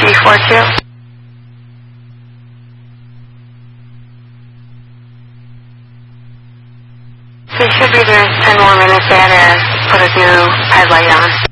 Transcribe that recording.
342. So you should be there 10 more minutes there to put a new headlight on.